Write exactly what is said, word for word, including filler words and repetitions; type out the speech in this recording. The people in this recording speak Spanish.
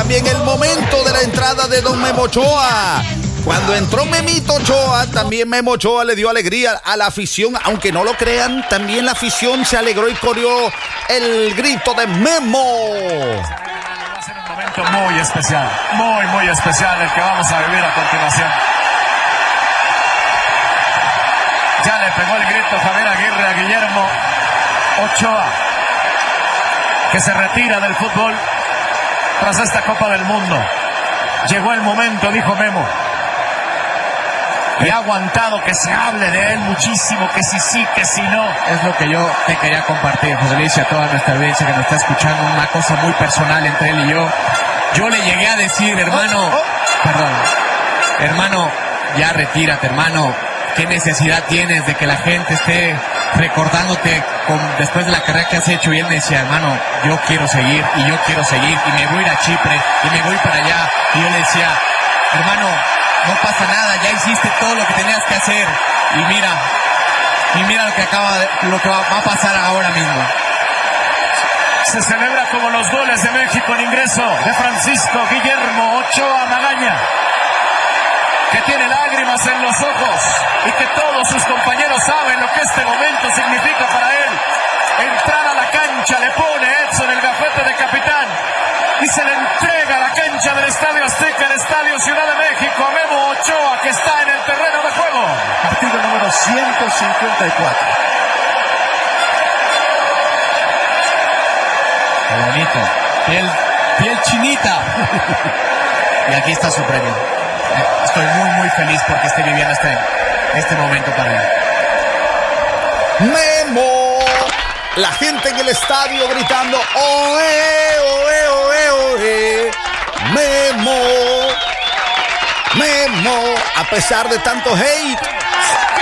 también el momento de la entrada de don Memo Ochoa. Cuando entró Memito Ochoa, también Memo Ochoa le dio alegría a la afición. Aunque no lo crean, también la afición se alegró y coreó el grito de Memo. Va a ser un momento muy especial, muy, muy especial el que vamos a vivir a continuación. Ya le pegó el grito Javier Aguirre a Guillermo Ochoa, que se retira del fútbol tras esta Copa del Mundo. Llegó el momento, dijo Memo. Y ha aguantado que se hable de él muchísimo, que si sí, que si no. Es lo que yo te quería compartir, José Luis, y a toda nuestra audiencia que nos está escuchando, una cosa muy personal entre él y yo. Yo le llegué a decir, hermano, oh, oh. perdón, hermano, ya retírate, hermano. ¿Qué necesidad tienes de que la gente esté recordándote con, después de la carrera que has hecho? Y él me decía, hermano, yo quiero seguir, y yo quiero seguir, y me voy a ir a Chipre, y me voy para allá. Y yo le decía, hermano, no pasa nada, ya hiciste todo lo que tenías que hacer. Y mira, y mira lo que acaba de, lo que va, va a pasar ahora mismo. Se celebra como los goles de México en ingreso de Francisco Guillermo Ochoa Magaña, que tiene lágrimas en los ojos y que todos sus compañeros saben lo que este momento significa para él. Entrar a la cancha, le pone Edson el gafete de capitán y se le entrega a la cancha del Estadio Azteca, el Estadio Ciudad de México, a Memo Ochoa, que está en el terreno de juego. Partido número ciento cincuenta y cuatro. Qué bonito. Piel, piel chinita. Y aquí está su premio. Estoy muy, muy feliz porque esté viviendo este, este momento para él. ¡Memo! La gente en el estadio gritando ¡Oe, oe, oe, oe! ¡Memo! ¡Memo! A pesar de tanto hate,